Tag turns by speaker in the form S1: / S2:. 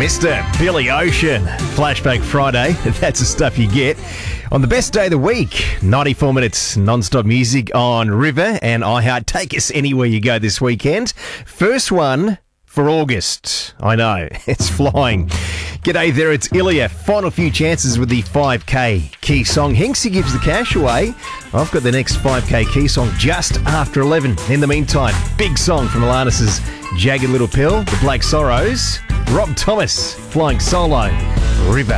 S1: Mr. Billy Ocean. Flashback Friday. That's the stuff you get on the best day of the week. 94 minutes non-stop music on River and iHeart. Take us anywhere you go this weekend. First one for August. I know, it's flying. G'day there, it's Ilya. Final few chances with the 5K key song. Hinksy gives the cash away. I've got the next 5K key song just after 11. In the meantime, big song from Alanis' Jagged Little Pill, The Black Sorrows. Rob Thomas flying solo. River.